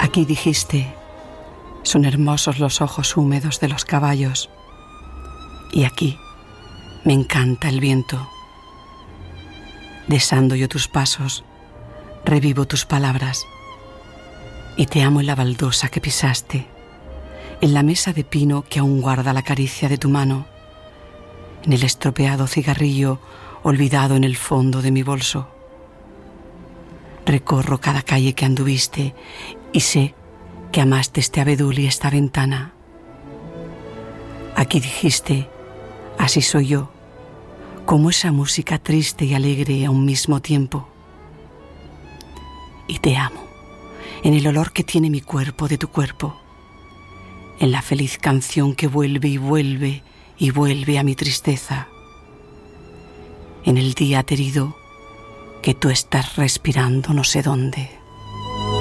Aquí dijiste, son hermosos los ojos húmedos de los caballos. Y aquí me encanta el viento. Desando yo tus pasos, revivo tus palabras. Y te amo en la baldosa que pisaste, en la mesa de pino que aún guarda la caricia de tu mano, en el estropeado cigarrillo olvidado en el fondo de mi bolso. Recorro cada calle que anduviste y sé que amaste este abedul y esta ventana. Aquí dijiste, así soy yo, como esa música triste y alegre a un mismo tiempo. Y te amo, en el olor que tiene mi cuerpo de tu cuerpo, en la feliz canción que vuelve y vuelve y vuelve a mi tristeza, en el día aterido que tú estás respirando no sé dónde.